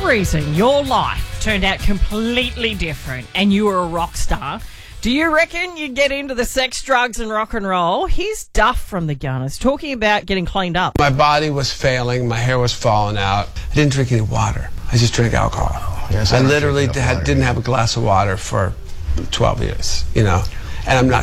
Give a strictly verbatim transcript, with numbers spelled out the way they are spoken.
reason your life turned out completely different and you were a rock star, do you reckon you'd get into the sex, drugs and rock and roll? Here's Duff from the Gunners talking about getting cleaned up. My body was failing. My hair was falling out. I didn't drink any water. I just drank alcohol. Yes, I I literally drink had, water. didn't have a glass of water for twelve years, you know, and I'm not